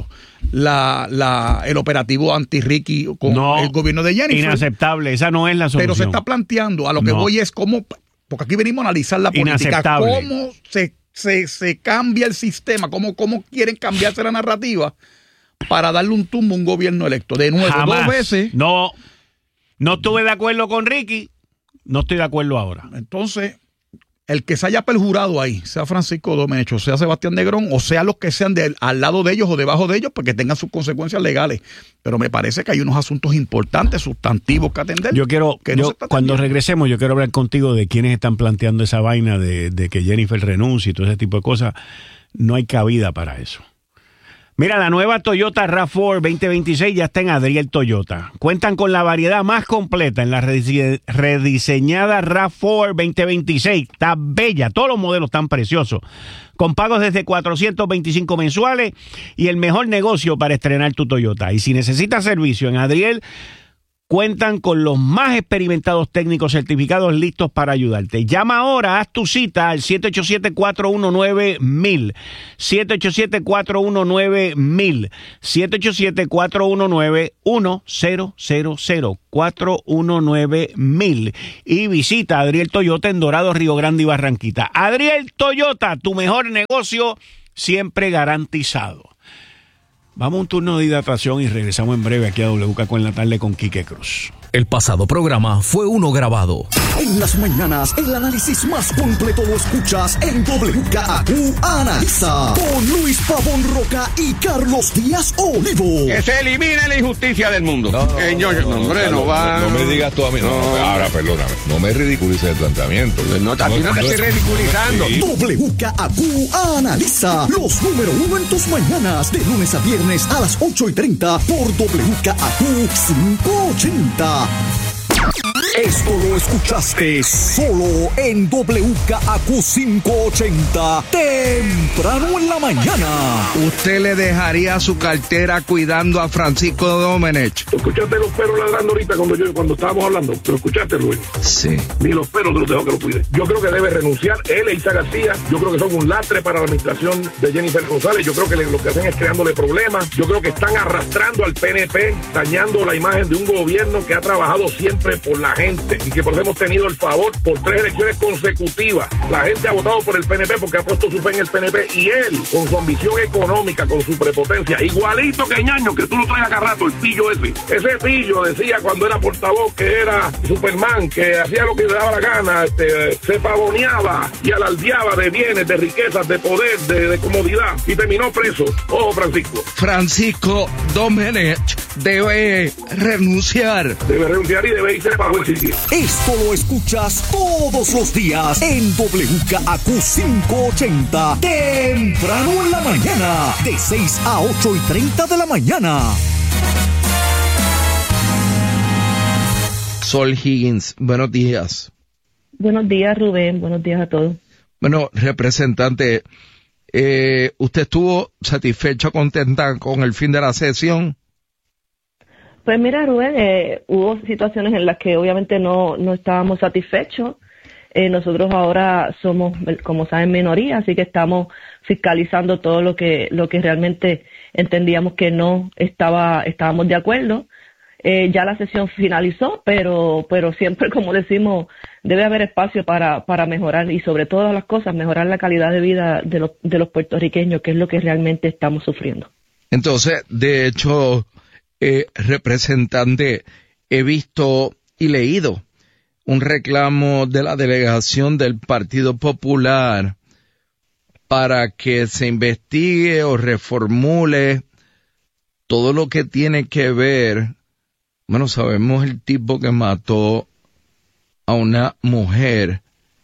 el operativo anti-Ricky con el gobierno de Jennifer. Inaceptable, esa no es la solución. Pero se está planteando, a lo que voy es cómo, porque aquí venimos a analizar la política, cómo se cambia el sistema, cómo quieren cambiarse la narrativa para darle un tumbo a un gobierno electo. De nuevo, jamás. 2 veces. No estuve de acuerdo con Ricky. No estoy de acuerdo ahora. Entonces, el que se haya perjurado ahí, sea Francisco Domenech, o sea Sebastián Negrón, o sea los que sean al lado de ellos o debajo de ellos, porque tengan sus consecuencias legales. Pero me parece que hay unos asuntos importantes, sustantivos que atender. Cuando regresemos, yo quiero hablar contigo de quiénes están planteando esa vaina de que Jennifer renuncie y todo ese tipo de cosas. No hay cabida para eso. Mira, la nueva Toyota RAV4 2026 ya está en Adriel Toyota. Cuentan con la variedad más completa en la rediseñada RAV4 2026. Está bella, todos los modelos están preciosos. Con pagos desde 425 mensuales y el mejor negocio para estrenar tu Toyota. Y si necesitas servicio en Adriel, cuentan con los más experimentados técnicos certificados listos para ayudarte. Llama ahora, haz tu cita al 787-419-1000, 787-419-1000, 787-419-1000, 419-1000 y visita Adriel Toyota en Dorado, Río Grande y Barranquita. Adriel Toyota, tu mejor negocio siempre garantizado. Vamos a un turno de hidratación y regresamos en breve aquí a WKQ en la tarde con Quique Cruz. El pasado programa fue uno grabado. En las mañanas, el análisis más completo lo escuchas en WKQ Analiza. Con Luis Pavón Roca y Carlos Díaz Olivo. Que se elimine la injusticia del mundo. No me digas tú a mí. Ahora, perdóname. No me ridiculices el planteamiento. No, así no te estoy ridiculizando. Sí. WKQ Analiza. Los número uno en tus mañanas. De lunes a viernes a las 8:30 por WKQ 580. Esto lo escuchaste solo en WKQ 580, temprano en la mañana. ¿Usted le dejaría su cartera cuidando a Francisco Domenech? ¿Escuchaste los perros ladrando ahorita cuando estábamos hablando? ¿Lo escuchaste, Luis? Sí. Ni los perros te los dejó que lo cuide. Yo creo que debe renunciar él e Isa García. Yo creo que son un lastre para la administración de Jennifer González. Yo creo que lo que hacen es creándole problemas. Yo creo que están arrastrando al PNP, dañando la imagen de un gobierno que ha trabajado siempre por la gente y que por eso hemos tenido el favor por 3 elecciones consecutivas. La gente ha votado por el PNP porque ha puesto su fe en el PNP y él, con su ambición económica, con su prepotencia, igualito que Ñaño, que tú lo traes acá rato, el pillo ese. Ese pillo decía cuando era portavoz que era Superman, que hacía lo que le daba la gana, se pavoneaba y alardeaba de bienes, de riquezas, de poder, de comodidad y terminó preso. Ojo, Francisco. Francisco Domenech debe renunciar. Debe renunciar y debe irse para buen sitio. Esto lo escuchas todos los días en WKQ 580, temprano en la mañana, de 6 a 8:30 de la mañana. Sol Higgins, buenos días. Buenos días, Rubén. Buenos días a todos. Bueno, representante, ¿usted estuvo satisfecha, contenta con el fin de la sesión? Pues mira, Rubén, hubo situaciones en las que obviamente no estábamos satisfechos. Nosotros ahora somos, como saben, minoría, así que estamos fiscalizando todo lo que realmente entendíamos que no estábamos de acuerdo. Ya la sesión finalizó, pero siempre, como decimos, debe haber espacio para mejorar y sobre todas las cosas, mejorar la calidad de vida de los puertorriqueños, que es lo que realmente estamos sufriendo. Entonces, de hecho, representante, he visto y leído un reclamo de la delegación del Partido Popular para que se investigue o reformule todo lo que tiene que ver. Bueno, sabemos el tipo que mató a una mujer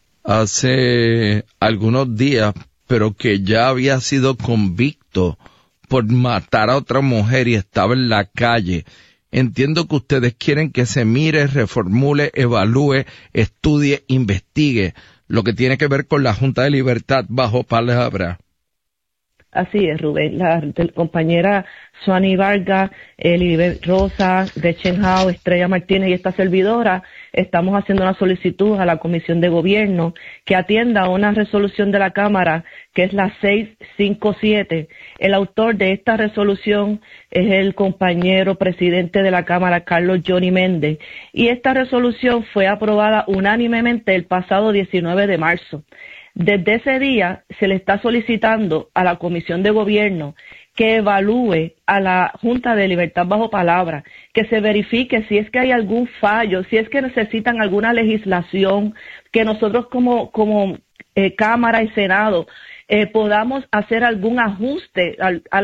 hace algunos días, pero que ya había sido convicto por matar a otra mujer y estaba en la calle. Entiendo que ustedes quieren que se mire, reformule, evalúe, estudie, investigue lo que tiene que ver con la Junta de Libertad bajo palabra. Así es, Rubén. La compañera Suani Vargas, Elibet Rosa, Gretchen Howe, Estrella Martínez y esta servidora estamos haciendo una solicitud a la Comisión de Gobierno que atienda una resolución de la Cámara que es la 657. El autor de esta resolución es el compañero presidente de la Cámara, Carlos Johnny Méndez, y esta resolución fue aprobada unánimemente el pasado 19 de marzo. Desde ese día se le está solicitando a la Comisión de Gobierno que evalúe a la Junta de Libertad bajo palabra, que se verifique si es que hay algún fallo, si es que necesitan alguna legislación, que nosotros como Cámara y Senado podamos hacer algún ajuste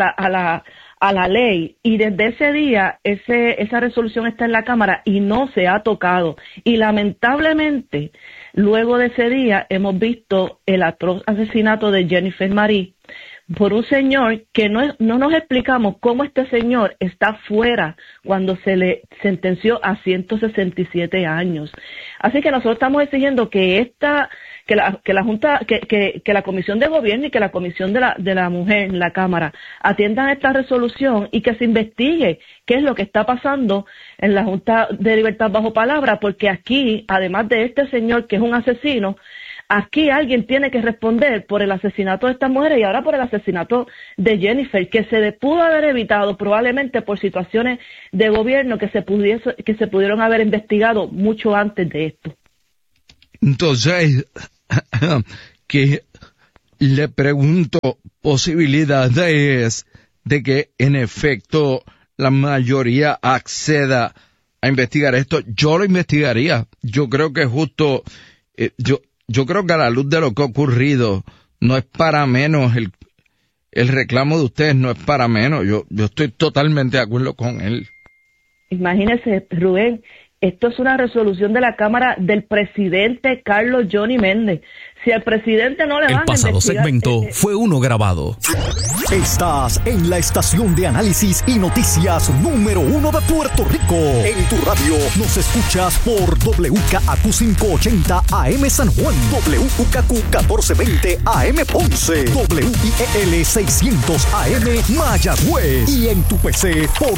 a la ley. Y desde ese día esa resolución está en la Cámara y no se ha tocado. Y lamentablemente, luego de ese día hemos visto el atroz asesinato de Jennifer Marie, por un señor que no nos explicamos cómo este señor está fuera cuando se le sentenció a 167 años. Así que nosotros estamos exigiendo que la Junta, que la Comisión de Gobierno y que la Comisión de la Mujer en la Cámara atiendan esta resolución y que se investigue qué es lo que está pasando en la Junta de Libertad Bajo Palabra, porque aquí, además de este señor que es un asesino, aquí alguien tiene que responder por el asesinato de estas mujeres y ahora por el asesinato de Jennifer, que se pudo haber evitado probablemente por situaciones de gobierno que se pudieron haber investigado mucho antes de esto. Entonces, que le pregunto posibilidades de que en efecto la mayoría acceda a investigar esto. Yo lo investigaría. Yo creo que justo, yo creo que a la luz de lo que ha ocurrido, no es para menos el reclamo de ustedes, no es para menos. Yo estoy totalmente de acuerdo con él. Imagínese, Rubén, esto es una resolución de la Cámara del presidente Carlos Johnny Méndez. Si al presidente no le van a investigar... El pasado segmento fue uno grabado. Estás en la estación de análisis y noticias número 1 de Puerto Rico. En tu radio nos escuchas por WKAQ 580 AM San Juan, WKAQ 1420 AM Ponce, WIEL 600 AM Mayagüez y en tu PC por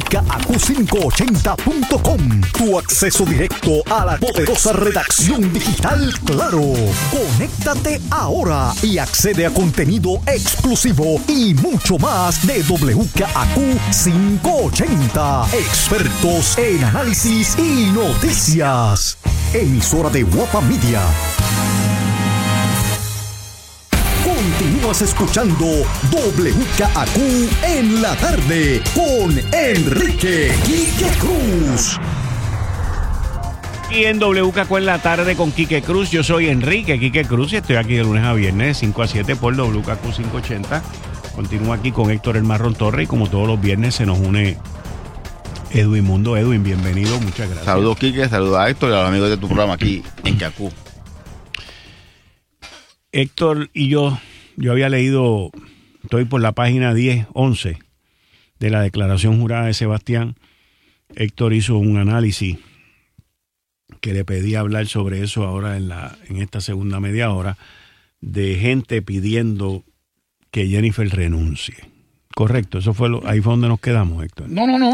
WKAQ580.com. Tu acceso directo a la poderosa redacción digital Claro. Conéctate ahora y accede a contenido exclusivo y mucho más de WKAQ 580. Expertos en análisis y noticias. Emisora de Guapa Media. Continúas escuchando WKAQ en la tarde con Enrique Quique Cruz. Y en WKAQ en la tarde con Quique Cruz, yo soy Enrique Quique Cruz y estoy aquí de lunes a viernes de 5 a 7 por WKAQ 580. Continúo aquí con Héctor El Marrón Torres y como todos los viernes se nos une Edwin Mundo. Edwin, bienvenido, muchas gracias. Saludos Quique, saludos a Héctor y a los amigos de tu programa aquí en KAQ. Héctor y yo había leído, estoy por la página 10-11 de la declaración jurada de Sebastián. Héctor hizo un análisis que le pedí hablar sobre eso ahora en esta segunda media hora, de gente pidiendo que Jennifer renuncie. Correcto, eso fue ahí fue donde nos quedamos, Héctor. No.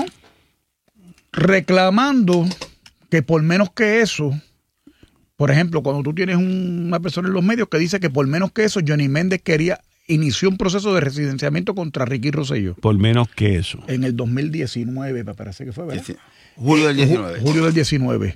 Reclamando que por menos que eso, por ejemplo, cuando tú tienes una persona en los medios que dice que por menos que eso, Johnny Méndez inició un proceso de residenciamiento contra Ricky Rosselló. Por menos que eso. En el 2019, me parece que fue, ¿verdad? Julio del 19. Julio del 19.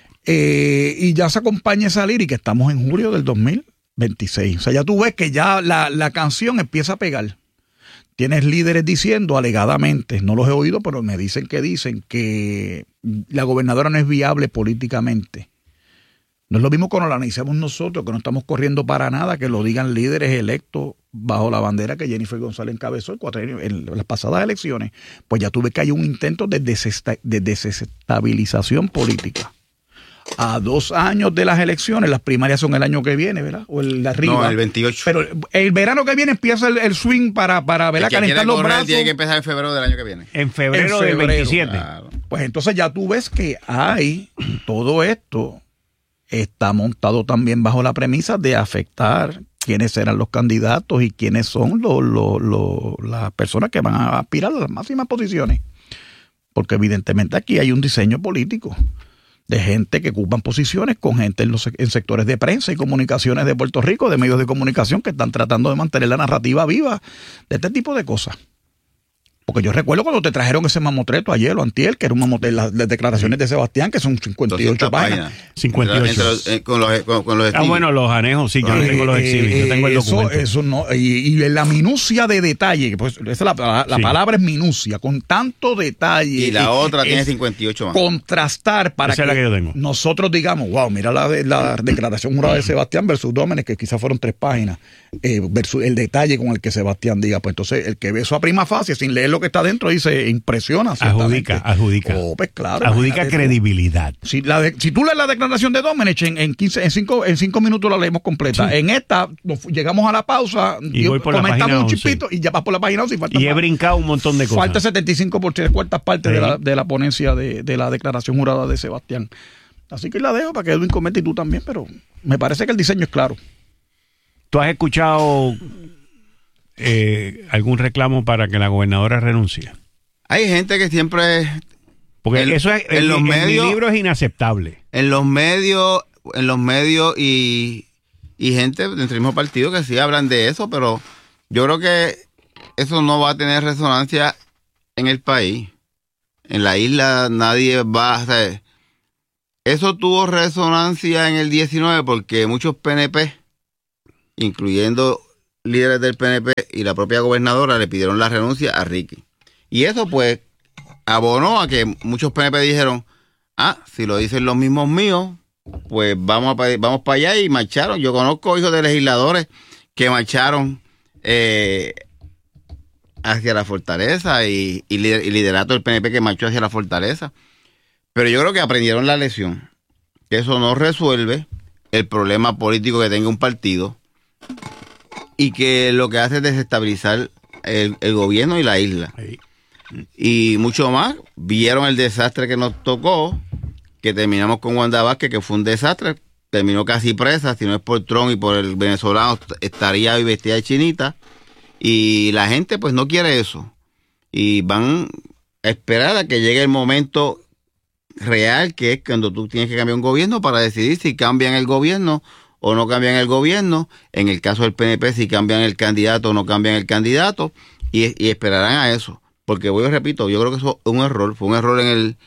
Y ya se acompaña esa lírica, estamos en julio del 2026. O sea, ya tú ves que ya la canción empieza a pegar. Tienes líderes diciendo, alegadamente, no los he oído, pero me dicen que la gobernadora no es viable políticamente. No es lo mismo cuando lo analicemos nosotros, que no estamos corriendo para nada, que lo digan líderes electos bajo la bandera que Jennifer González encabezó en las pasadas elecciones. Pues ya tú ves que hay un intento de desestabilización política. A 2 años de las elecciones, las primarias son el año que viene, ¿verdad? O el de arriba. No, el 28. Pero el verano que viene empieza el swing para ¿verdad? Calentar los brazos. Tiene que empezar en febrero del año que viene. En febrero del 27. Claro. Pues entonces ya tú ves que hay todo esto está montado también bajo la premisa de afectar quiénes serán los candidatos y quiénes son las personas que van a aspirar a las máximas posiciones. Porque evidentemente aquí hay un diseño político de gente que ocupan posiciones con gente en sectores de prensa y comunicaciones de Puerto Rico, de medios de comunicación que están tratando de mantener la narrativa viva de este tipo de cosas. Porque yo recuerdo cuando te trajeron ese mamotreto ayer o antier, que era un mamotreto, las declaraciones de Sebastián, que son 58 páginas. 58. Con los exhibits. Bueno, los anejos, sí, yo no tengo los exhibits, yo tengo el documento. Eso no, y la minucia de detalle, pues esa la palabra es minucia, con tanto detalle. Y la otra tiene 58 más. Contrastar para que nosotros digamos, wow, mira la declaración jurada de Sebastián versus Dómenes, que quizás fueron 3 páginas, versus el detalle con el que Sebastián diga. Pues entonces, el que ve eso a prima facie, sin leer lo que está dentro dice impresiona. Adjudica. Oh, pues claro. Adjudica credibilidad. Si tú lees la declaración de Domenech en 5 minutos la leemos completa. Sí. En esta llegamos a la pausa y voy por comentamos un chipito y ya vas por la página 11 y he brincado un montón de cosas. Falta 75 por 3/4 partes de la ponencia de la declaración jurada de Sebastián. Así que la dejo para que Edwin comente y tú también, pero me parece que el diseño es claro. ¿Tú has escuchado algún reclamo para que la gobernadora renuncie? Hay gente que siempre... Porque eso es, en los medios, mi libro es inaceptable. En los medios y gente del mismo partido que sí hablan de eso, pero yo creo que eso no va a tener resonancia en el país. En la isla nadie va a... ¿sabes? Eso tuvo resonancia en el 19 porque muchos PNP, incluyendo líderes del PNP y la propia gobernadora, le pidieron la renuncia a Ricky. Y eso pues abonó a que muchos PNP dijeron, si lo dicen los mismos míos, pues vamos para allá, y marcharon. Yo conozco hijos de legisladores que marcharon hacia la fortaleza y liderato del PNP que marchó hacia la fortaleza. Pero yo creo que aprendieron la lección, que eso no resuelve el problema político que tenga un partido y que lo que hace es desestabilizar el gobierno y la isla. Sí. Y mucho más, vieron el desastre que nos tocó, que terminamos con Wanda Vázquez, que fue un desastre, terminó casi presa, si no es por Trump y por el venezolano, estaría hoy vestida de chinita, y la gente pues no quiere eso, y van a esperar a que llegue el momento real, que es cuando tú tienes que cambiar un gobierno para decidir si cambian el gobierno o no cambian el gobierno. En el caso del PNP, si cambian el candidato o no cambian el candidato, y esperarán a eso. Porque voy, repito, yo creo que eso es un error. Fue un error en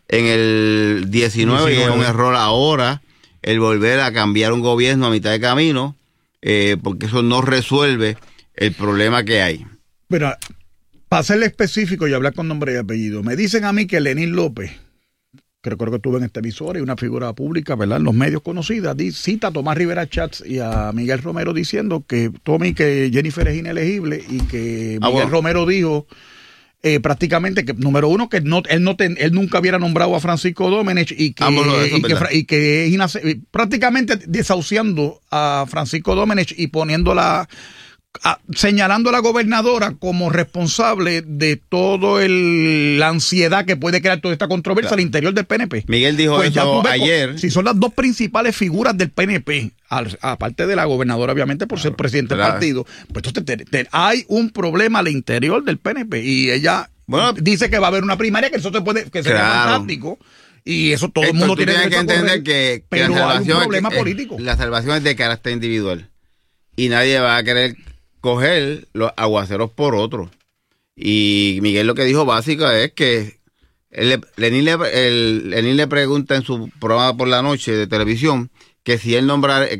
el 19 y es un error ahora el volver a cambiar un gobierno a mitad de camino, porque eso no resuelve el problema que hay. Pero, para serle específico y hablar con nombre y apellido, me dicen a mí que Lenín López, creo que estuvo en esta emisora y una figura pública, ¿verdad?, en los medios conocida, cita a Tomás Rivera Chats y a Miguel Romero diciendo que Jennifer es inelegible y que Miguel Romero dijo prácticamente que, número uno, que él nunca hubiera nombrado a Francisco Domenech y que es prácticamente desahuciando a Francisco Domenech y poniéndola, señalando a la gobernadora como responsable de todo la ansiedad que puede crear toda esta controversia al interior del PNP. Miguel dijo pues eso ayer. Si son las dos principales figuras del PNP, aparte de la gobernadora, obviamente, por ser presidente del partido, pues entonces hay un problema al interior del PNP y ella dice que va a haber una primaria, que eso que sería fantástico. Y eso todo el mundo tiene que entender pero la hay un problema político. La salvación es de carácter individual y nadie va a querer coger los aguaceros por otro. Y Miguel lo que dijo básico es que Lenín le pregunta en su programa por la noche de televisión que si él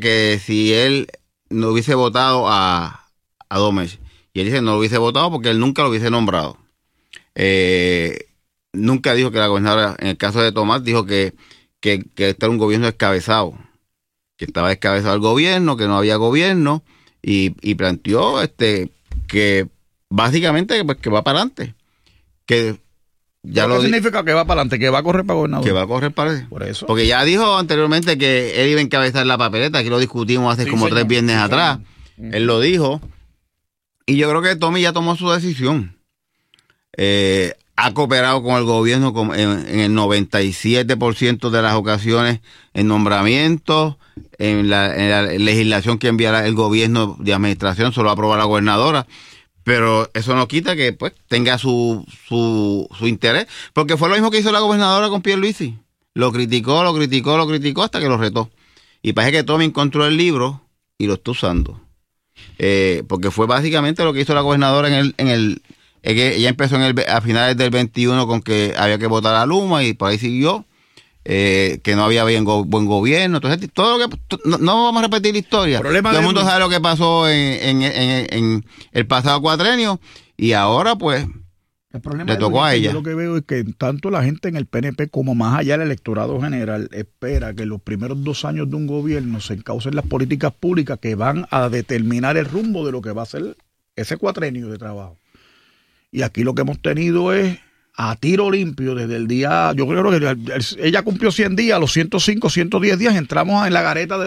no hubiese votado a Domenech. Y él dice no lo hubiese votado porque él nunca lo hubiese nombrado. Nunca dijo que la gobernadora, en el caso de Tomás, dijo que este era un gobierno descabezado, que estaba descabezado el gobierno, que no había gobierno. Y planteó que básicamente pues, que va para adelante. Que ya ¿Qué significa que va para adelante? Que va a correr para gobernador. Que va a correr para por eso. Porque ya dijo anteriormente que él iba a encabezar la papeleta. Aquí lo discutimos hace como 3 viernes atrás. Él lo dijo. Y yo creo que Tommy ya tomó su decisión. Ha cooperado con el gobierno en el 97% de las ocasiones en nombramientos, en la legislación que envía el gobierno de administración, solo aprueba la gobernadora, pero eso no quita que pues tenga su interés, porque fue lo mismo que hizo la gobernadora con Pierluisi. Lo criticó hasta que lo retó. Y parece que Tommy encontró el libro y lo está usando. Porque fue básicamente lo que hizo la gobernadora ella empezó a finales del 21 con que había que votar a Luma y por ahí siguió, que no había buen gobierno. Entonces, todo lo que no vamos a repetir la historia. Todo el mundo sabe lo que pasó en el pasado cuatrenio y ahora pues le tocó a ella. Yo lo que veo es que tanto la gente en el PNP como más allá del electorado general espera que los primeros 2 años de un gobierno se encaucen las políticas públicas que van a determinar el rumbo de lo que va a ser ese cuatrenio de trabajo. Y aquí lo que hemos tenido es a tiro limpio desde el día, yo creo que ella cumplió 100 días, a los 105, 110 días entramos en la garata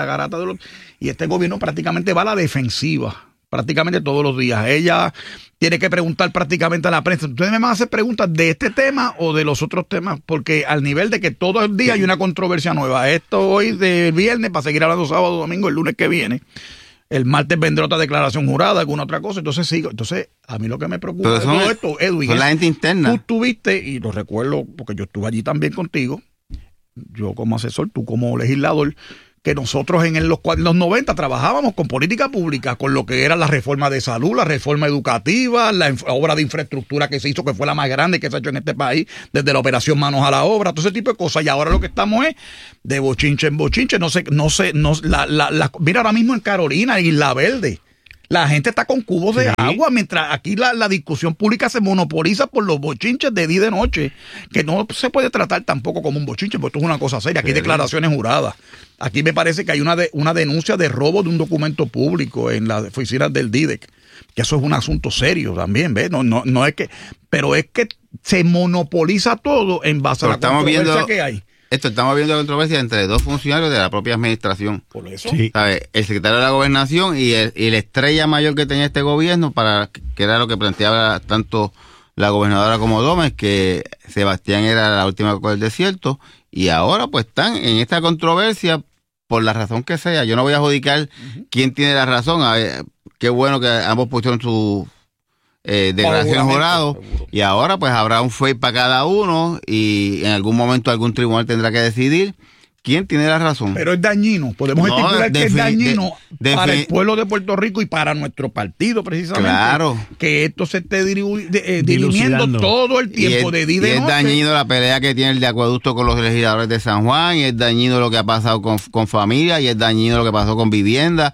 y este gobierno prácticamente va a la defensiva, prácticamente todos los días. Ella tiene que preguntar prácticamente a la prensa. ¿Ustedes me van a hacer preguntas de este tema o de los otros temas? Porque al nivel de que todo el día hay una controversia nueva. Esto hoy de viernes, para seguir hablando sábado, domingo, el lunes que viene. El martes vendrá otra declaración jurada, alguna otra cosa. Entonces sigo. Entonces, a mí lo que me preocupa de todo esto, Edwin, es la gente interna. Tú tuviste, y lo recuerdo porque yo estuve allí también contigo, yo como asesor, tú como legislador, que nosotros en los 90 trabajábamos con política pública, con lo que era la reforma de salud, la reforma educativa, la obra de infraestructura que se hizo, que fue la más grande que se ha hecho en este país, desde la operación Manos a la Obra, todo ese tipo de cosas. Y ahora lo que estamos es de bochinche en bochinche. Mira ahora mismo en Carolina, en Isla Verde, la gente está con cubos de agua, mientras aquí la discusión pública se monopoliza por los bochinches de día y de noche, que no se puede tratar tampoco como un bochinche, porque esto es una cosa seria. Aquí hay declaraciones juradas. Aquí me parece que hay una denuncia de robo de un documento público en las oficinas del DIDEC, que eso es un asunto serio también, ¿ves? No es que, pero es que se monopoliza todo en base a la controversia que hay. Estamos viendo controversia entre dos funcionarios de la propia administración. Por eso. Sí. El secretario de la Gobernación y la estrella mayor que tenía este gobierno, que era lo que planteaba tanto la gobernadora como Gómez, que Sebastián era la última cosa del desierto, y ahora pues están en esta controversia por la razón que sea. Yo no voy a adjudicar quién tiene la razón. Qué bueno que ambos pusieron su declaración jurado, y ahora pues habrá un fake para cada uno, y en algún momento algún tribunal tendrá que decidir quién tiene la razón. Pero es dañino, podemos estipular que es dañino para el pueblo de Puerto Rico y para nuestro partido precisamente. Claro. Que esto se esté dirimiendo todo el tiempo de día y de noche. Es dañino la pelea que tiene el de Acueducto con los legisladores de San Juan, y es dañino lo que ha pasado con familia, y es dañino lo que pasó con vivienda,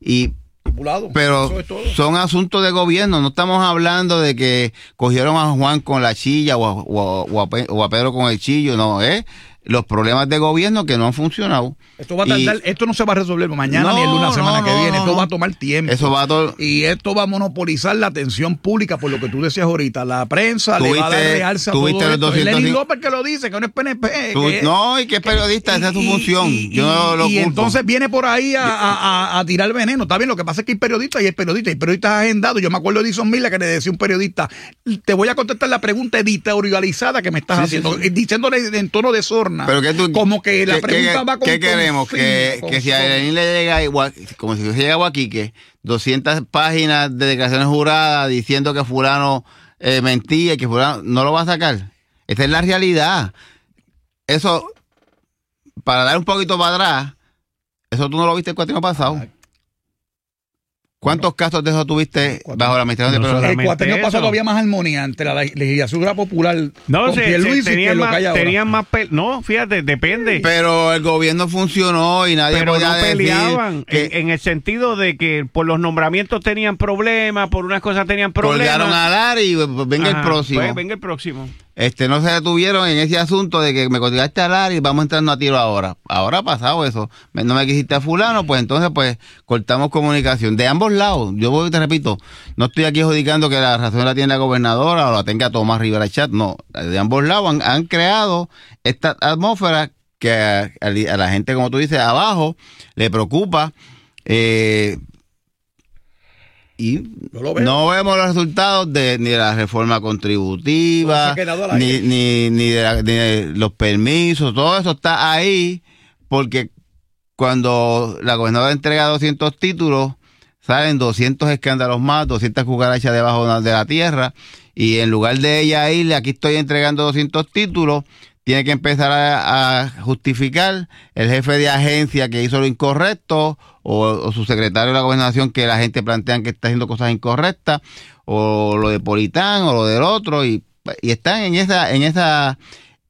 pero son asuntos de gobierno. No estamos hablando de que cogieron a Juan con la chilla o a Pedro con el chillo, no, los problemas de gobierno que no han funcionado. Esto va a tardar, esto no se va a resolver mañana ni el lunes, la semana que viene. Esto va a tomar tiempo. Y esto va a monopolizar la atención pública, por lo que tú decías ahorita. La prensa le va a dar realce a todo esto. Lenín López que lo dice, que no es PNP. Y que es periodista, esa es su función. Y entonces viene por ahí a tirar veneno. Está bien, lo que pasa es que hay periodistas y hay periodistas agendados. Yo me acuerdo de Edison Mila que le decía a un periodista, te voy a contestar la pregunta editorializada que me estás haciendo, diciéndole en tono de sorna. Pero que como que la pregunta va con... ¿Qué queremos? Que si a Lenín le llega igual, como si se llega a Guaquique, 200 páginas de declaraciones juradas diciendo que fulano mentía y que fulano no lo va a sacar. Esa es la realidad. Eso, para dar un poquito para atrás, eso tú no lo viste el cuatrienio pasado. ¿Cuántos casos de eso tuviste bajo la administración de Pedro? El cuatrienio pasado había más armonía entre la legislatura popular. No, tenían más no, fíjate, depende. Pero el gobierno funcionó y nadie podía no peleaban en el sentido de que por los nombramientos tenían problemas, por unas cosas tenían problemas. Colgaron a dar y venga el próximo. Pues, venga el próximo. No se detuvieron en ese asunto de que me colgaste a hablar y vamos entrando a tiro ahora. Ahora ha pasado eso. No me quisiste a fulano, pues entonces pues cortamos comunicación. De ambos lados, yo te repito, no estoy aquí adjudicando que la razón la tiene la gobernadora o la tenga Tomás Rivera Chatz, no. De ambos lados han creado esta atmósfera que a la gente, como tú dices, abajo le preocupa. Y no vemos los resultados ni de la reforma contributiva, ni de los permisos. Todo eso está ahí porque cuando la gobernadora entrega 200 títulos, salen 200 escándalos más, 200 cucarachas debajo de la tierra, y en lugar de ella irle, aquí estoy entregando 200 títulos, tiene que empezar a justificar el jefe de agencia que hizo lo incorrecto, o su secretario de la gobernación que la gente plantea que está haciendo cosas incorrectas, o lo de Politán, o lo del otro, y están en esa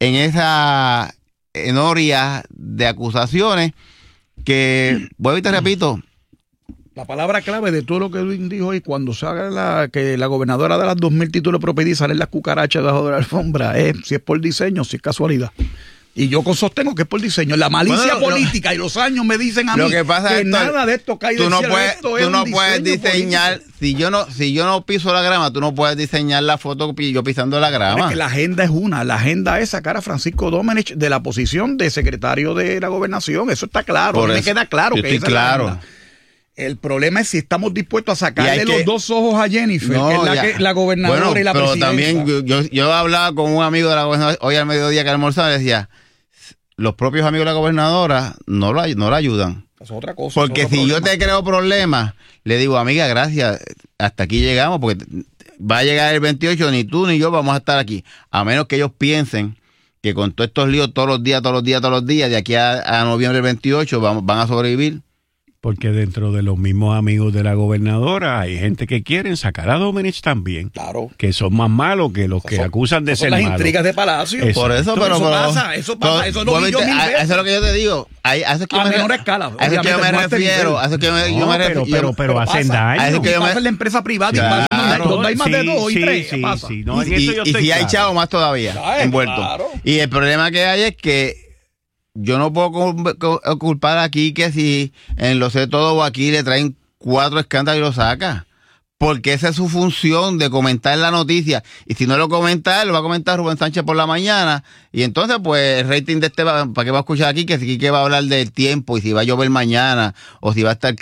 noria de acusaciones que, vuelvo y te repito, la palabra clave de todo lo que Edwin dijo, y cuando se haga que la gobernadora da las 2,000 títulos de propiedad y salen las cucarachas debajo de la alfombra, si es por diseño, si es casualidad. Y yo sostengo que es por diseño. La malicia política y los años me dicen a mí que nada de esto cae del cielo. Tú no puedes diseñar, si yo no piso la grama, tú no puedes diseñar la foto yo pisando la grama. Es que la agenda es una. La agenda es sacar a Francisco Domenech de la posición de secretario de la gobernación. Eso está claro. Me queda claro que esa claro. Es la agenda. El problema es si estamos dispuestos a sacarle los dos ojos a Jennifer, que es la gobernadora y la presidenta. Pero también yo hablaba con un amigo de la gobernadora hoy al mediodía que almorzaba, le decía, los propios amigos de la gobernadora no la ayudan. Es otra cosa. Porque si yo te creo problemas, le digo, amiga, gracias, hasta aquí llegamos, porque va a llegar el 28, ni tú ni yo vamos a estar aquí. A menos que ellos piensen que con todos estos líos todos los días, de aquí a noviembre del 28 van a sobrevivir. Porque dentro de los mismos amigos de la gobernadora hay gente que quieren sacar a Domenech también. Claro. Que son más malos que los que acusan de ser malos. Las intrigas de Palacio. Exacto. Por eso, pero eso pasa. Eso lo vi yo mil veces. Eso es lo que yo te digo. A menor escala. A eso que yo me refiero. Pero hacen daño. A eso que pasa en la empresa privada. Donde hay más de dos y tres. Pasa. Y si hay chavos más todavía envueltos. Y el problema que hay es que yo no puedo culpar aquí que si en Lo Sé Todo o aquí le traen 4 escándalos y lo saca. Porque esa es su función de comentar la noticia. Y si no lo comenta él, lo va a comentar Rubén Sánchez por la mañana. Y entonces, pues, el rating de ¿para qué va a escuchar aquí? Que si que va a hablar del tiempo y si va a llover mañana o si va a estar